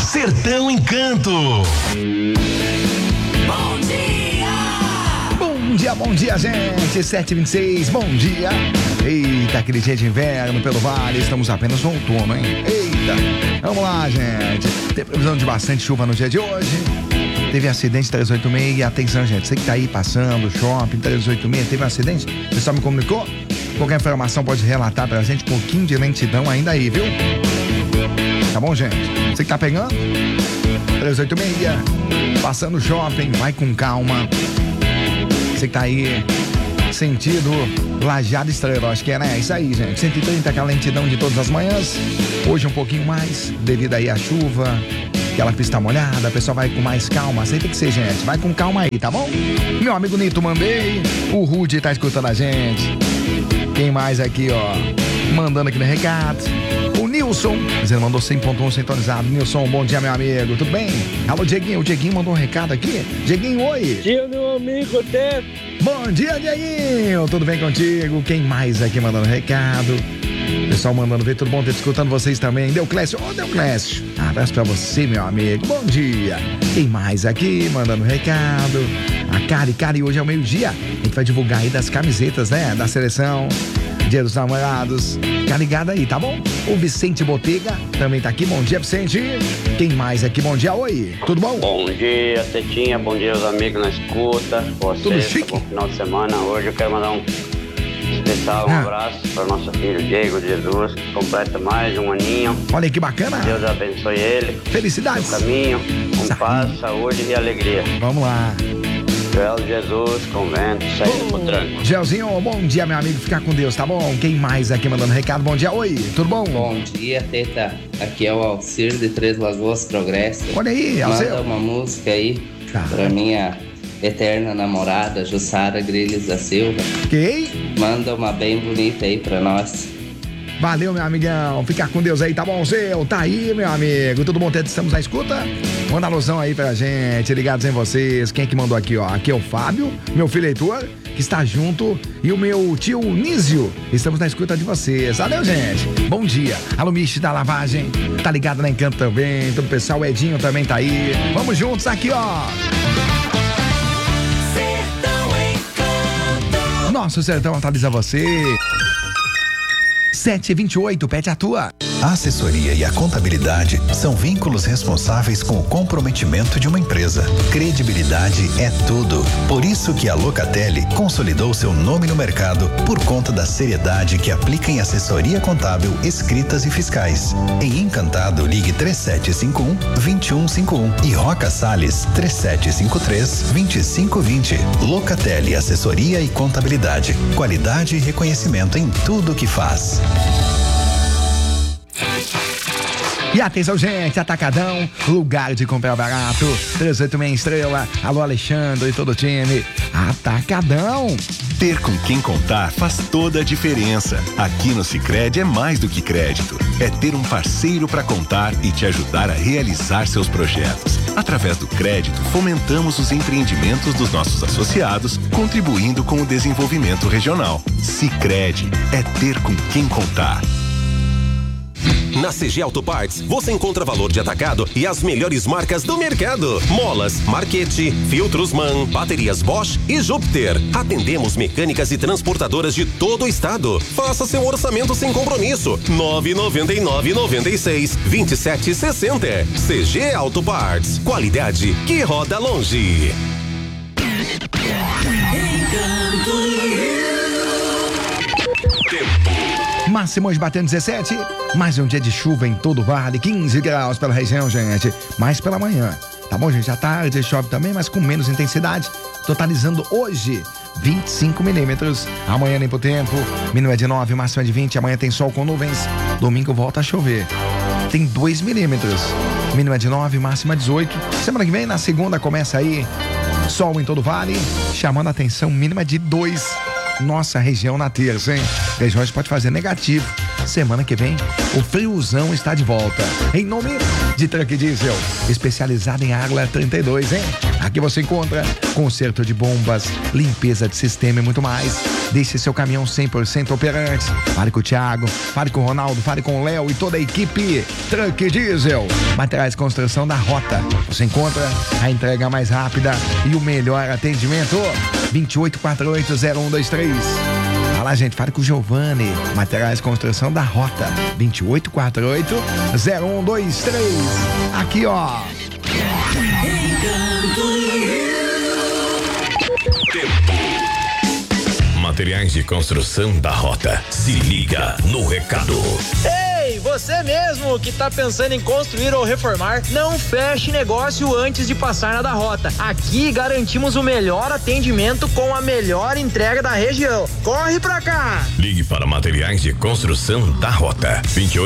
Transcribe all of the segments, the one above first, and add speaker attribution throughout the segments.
Speaker 1: Sertão Encanto.
Speaker 2: Bom dia, gente. 7h26, bom dia. Eita, aquele dia de inverno pelo vale. Estamos apenas no outono, hein? Eita. Vamos lá, gente. Tem previsão de bastante chuva no dia de hoje. Teve acidente 386. Atenção, gente. Você que tá aí passando, shopping 386. Teve um acidente? O pessoal me comunicou? Qualquer informação pode relatar pra gente. Um pouquinho de lentidão ainda aí, viu? Tá bom, gente? Você que tá pegando? 386. Passando o shopping. Vai com calma. Você que tá aí, sentido Lajeado Estrela, acho que é, né? Isso aí, gente. 130, aquela lentidão de todas as manhãs. Hoje um pouquinho mais, devido aí à chuva, aquela pista molhada, a pessoa vai com mais calma. Assim tem que ser, gente. Vai com calma aí, tá bom? Meu amigo Nito mandei. O Rudy tá escutando a gente. Quem mais aqui, ó? Mandando aqui no recado. O Nilson, ele mandou 100.1 sintonizado. Nilson, bom dia, meu amigo, tudo bem? Alô, Dieguinho, o Dieguinho mandou um recado aqui. Dieguinho, oi.
Speaker 3: Bom dia, meu amigo Teto.
Speaker 2: Bom dia, Dieguinho, tudo bem contigo? Quem mais aqui mandando recado? Pessoal mandando ver, tudo bom? Tô escutando vocês também. Deuclésio, Deuclésio. Abraço pra você, meu amigo, bom dia. Quem mais aqui mandando recado? A Cari, hoje é o meio-dia. A gente vai divulgar aí das camisetas, né? Da seleção. Dia dos Namorados, fica ligado aí, tá bom? O Vicente Botega também tá aqui, bom dia, Vicente. Quem mais aqui, bom dia, oi, tudo bom?
Speaker 4: Bom dia, Tetinha, bom dia aos amigos na escuta,
Speaker 2: tudo chique?
Speaker 4: Bom final de semana, hoje eu quero mandar um especial, um abraço para o nosso filho Diego Jesus, que completa mais um aninho.
Speaker 2: Olha que bacana.
Speaker 4: Deus abençoe ele.
Speaker 2: Felicidades.
Speaker 4: Seu caminho, com paz, saúde e alegria.
Speaker 2: Vamos lá.
Speaker 4: Joel Jesus, convento, saindo pro tranco.
Speaker 2: Gelzinho, bom dia, meu amigo, fica com Deus, tá bom? Quem mais aqui mandando recado? Bom dia, oi, tudo bom?
Speaker 5: Bom dia, Teta, aqui é o Alcir de Três Lagoas Progresso.
Speaker 2: Olha aí, Alcir.
Speaker 5: Manda uma música aí pra minha eterna namorada, Jussara Grilles da Silva.
Speaker 2: Quem?
Speaker 5: Manda uma bem bonita aí pra nós.
Speaker 2: Valeu, meu amigão. Fica com Deus aí, tá bom, seu? Tá aí, meu amigo. Tudo bom, Tete? Estamos na escuta? Manda alusão aí pra gente, ligados em vocês. Quem é que mandou aqui, ó? Aqui é o Fábio, meu filho Heitor, que está junto, e o meu tio Nísio. Estamos na escuta de vocês. Valeu, gente. Bom dia. Alô, Michi da Lavagem. Tá ligado na Encanto também. Todo o pessoal, o Edinho também tá aí. Vamos juntos aqui, ó. Sertão Encanto. Nosso Sertão atualiza você. 7h28, pede a tua.
Speaker 6: A assessoria e a contabilidade são vínculos responsáveis com o comprometimento de uma empresa. Credibilidade é tudo. Por isso que a Locatelli consolidou seu nome no mercado por conta da seriedade que aplica em assessoria contábil, escritas e fiscais. Em Encantado, ligue 3751-2151 e Roca Salles 3753-2520. Locatelli Assessoria e Contabilidade. Qualidade e reconhecimento em tudo que faz.
Speaker 2: E atenção, gente, Atacadão, lugar de comprar barato, 386 Estrela, alô Alexandre e todo o time, Atacadão.
Speaker 1: Ter com quem contar faz toda a diferença. Aqui no Sicredi é mais do que crédito, é ter um parceiro para contar e te ajudar a realizar seus projetos. Através do crédito, fomentamos os empreendimentos dos nossos associados, contribuindo com o desenvolvimento regional. Sicredi é ter com quem contar.
Speaker 7: Na CG Auto Parts, você encontra valor de atacado e as melhores marcas do mercado. Molas, Marquete, filtros MAN, baterias Bosch e Júpiter. Atendemos mecânicas e transportadoras de todo o estado. Faça seu orçamento sem compromisso. 999-96-2760. CG Auto Parts. Qualidade que roda longe.
Speaker 2: Máximo hoje batendo 17, mais um dia de chuva em todo o vale, 15 graus pela região, gente, mais pela manhã, tá bom, gente? À tarde chove também, mas com menos intensidade, totalizando hoje 25 milímetros, amanhã limpo tempo, mínimo é de 9, máximo é de 20, amanhã tem sol com nuvens, domingo volta a chover, tem 2 milímetros, mínimo é de 9, máximo é 18, semana que vem, na segunda, começa aí, sol em todo o vale, chamando a atenção, mínima de 2, nossa região na terça, hein? Regiões pode fazer negativo. semana que vem o friozão está de volta. Em nome de Truck Diesel, especializado em Água 32, hein? Aqui você encontra conserto de bombas, limpeza de sistema e muito mais. Deixe seu caminhão 100% operante. Fale com o Thiago, fale com o Ronaldo, fale com o Léo e toda a equipe Truck Diesel. Materiais de construção da Rota. Você encontra a entrega mais rápida e o melhor atendimento. 2848-0123. Fala, gente, fale com o Giovanni. Materiais de construção da Rota. 2848-0123. Aqui, ó.
Speaker 8: Materiais de construção da Rota. Se liga no recado.
Speaker 3: Ei, você mesmo que tá pensando em construir ou reformar, não feche negócio antes de passar na da Rota. Aqui garantimos o melhor atendimento com a melhor entrega da região. Corre pra cá!
Speaker 8: Ligue para Materiais de Construção da Rota.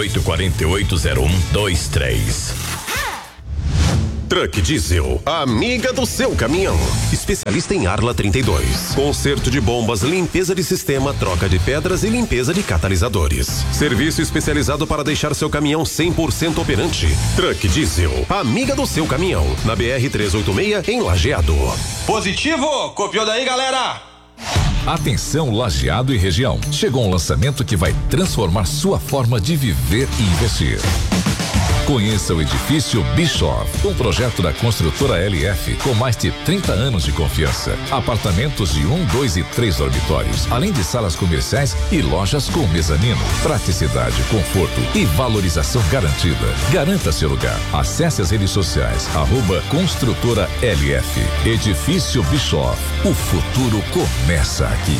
Speaker 8: 2848-0123.
Speaker 7: Truck Diesel, a amiga do seu caminhão. Especialista em Arla 32. Conserto de bombas, limpeza de sistema, troca de pedras e limpeza de catalisadores. Serviço especializado para deixar seu caminhão 100% operante. Truck Diesel, a amiga do seu caminhão. Na BR 386 em Lajeado.
Speaker 9: Positivo? Copiou daí, galera?
Speaker 10: Atenção, Lajeado e região. Chegou um lançamento que vai transformar sua forma de viver e investir. Conheça o edifício Bischoff, um projeto da construtora LF com mais de 30 anos de confiança. Apartamentos de 1, 2 e 3 dormitórios, além de salas comerciais e lojas com mezanino. Praticidade, conforto e valorização garantida. Garanta seu lugar. Acesse as redes sociais, @construtora LF. Edifício Bischoff. O futuro começa aqui.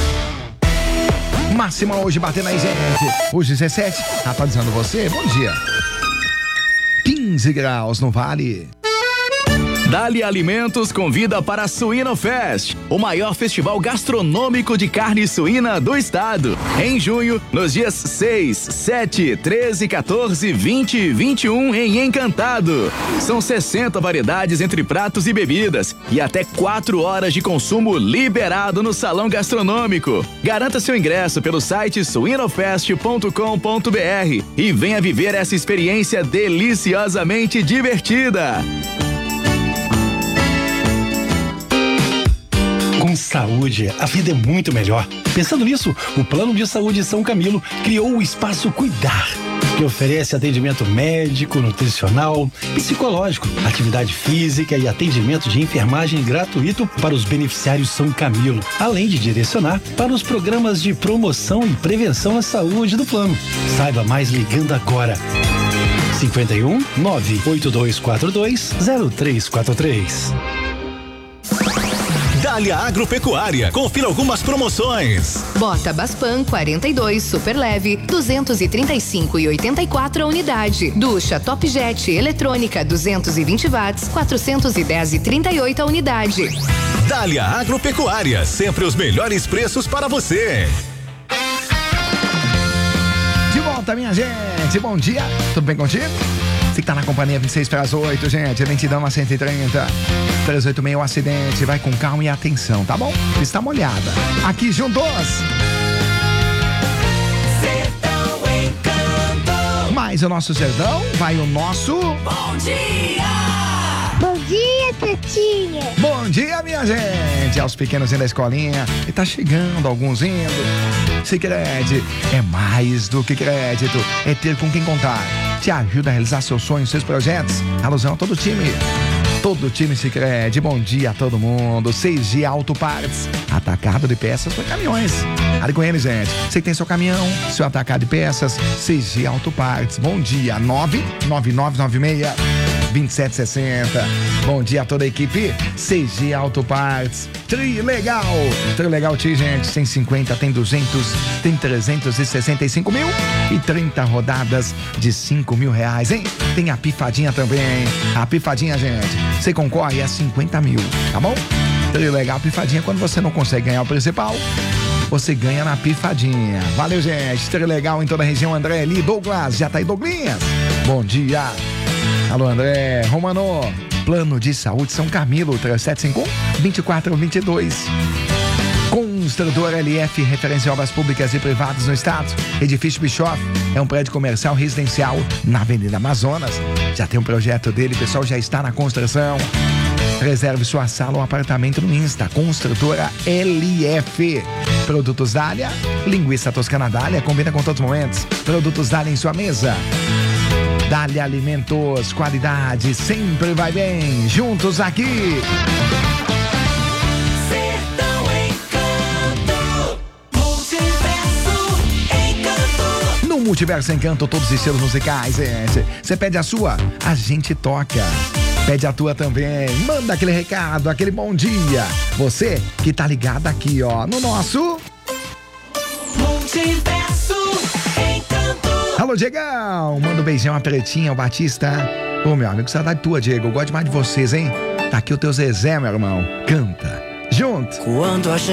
Speaker 2: Máxima hoje batendo aí, gente. Hoje 17, atualizando você. Bom dia. 15 graus no Vale.
Speaker 11: Dali Alimentos convida para a Suíno Fest, o maior festival gastronômico de carne suína do estado. Em junho, nos dias 6, 7, 13, 14, 20 e 21 em Encantado. São 60 variedades entre pratos e bebidas e até 4 horas de consumo liberado no salão gastronômico. Garanta seu ingresso pelo site suinofest.com.br e venha viver essa experiência deliciosamente divertida.
Speaker 12: Com saúde, a vida é muito melhor. Pensando nisso, o Plano de Saúde São Camilo criou o Espaço Cuidar, que oferece atendimento médico, nutricional, psicológico, atividade física e atendimento de enfermagem gratuito para os beneficiários São Camilo, além de direcionar para os programas de promoção e prevenção à saúde do plano. Saiba mais ligando agora. 51 98242 0343.
Speaker 13: Dália Agropecuária, confira algumas promoções.
Speaker 14: Bota Baspan 42 super leve, 235,84 a unidade. Ducha Top Jet eletrônica 220 watts, 410,38 a unidade.
Speaker 13: Dália Agropecuária, sempre os melhores preços para você.
Speaker 2: De volta, minha gente, bom dia, tudo bem contigo? Você que tá na companhia 26 para as 8, gente, lentidão na 130. 386 o acidente, vai com calma e atenção, tá bom? Está molhada. Aqui juntos. Sertão Encanto. Mais o nosso sertão, vai o nosso...
Speaker 15: Bom dia!
Speaker 16: Bom dia, Tetinha.
Speaker 2: Bom dia, minha gente. Aos pequenos indo da escolinha. E tá chegando, alguns indo. Sicredi é mais do que crédito. É ter com quem contar. Te ajuda a realizar seus sonhos, seus projetos. Alusão a todo o time. Todo o time Sicredi. Bom dia a todo mundo. 6G Auto Parts. Atacado de peças para caminhões. Ali com ele, gente. Você que tem seu caminhão, seu atacado de peças. 6G Auto Parts. Bom dia. 99996-2760. Bom dia a toda a equipe. 6G Auto Parts. Trilegal. Trilegal T, gente. 150, tem 200, tem 365 mil e 30 rodadas de 5 mil reais, hein? Tem a pifadinha também. A pifadinha, gente, você concorre a 50 mil, tá bom? Trilegal pifadinha, quando você não consegue ganhar o principal, você ganha na pifadinha. Valeu, gente. Trilegal em toda a região. André ali, Douglas, já tá aí, Douglinhas. Bom dia. Alô, André. Romano. Plano de Saúde São Camilo, 3751-2422. Com Construtora LF, referência em obras públicas e privadas no estado. Edifício Bischoff é um prédio comercial residencial na Avenida Amazonas. Já tem um projeto dele, pessoal, já está na construção. Reserve sua sala ou apartamento no Insta, Construtora LF. Produtos Dália, linguiça toscana Dália, combina com todos os momentos. Produtos Dália em sua mesa. Dália Alimentos, qualidade sempre vai bem. Juntos aqui. No Multiverso Encanto, todos os estilos musicais, gente. Você pede a sua, a gente toca. Pede a tua também. Manda aquele recado, aquele bom dia. Você que tá ligado aqui, ó, no nosso Multiverso Encanto. Alô, Diegão. Manda um beijão, a Pretinha, o Batista. Ô, meu amigo, saudade tua, Diego. Eu gosto demais de vocês, hein? Tá aqui o teu Zezé, meu irmão. Canta. Junto.
Speaker 15: Quando a gente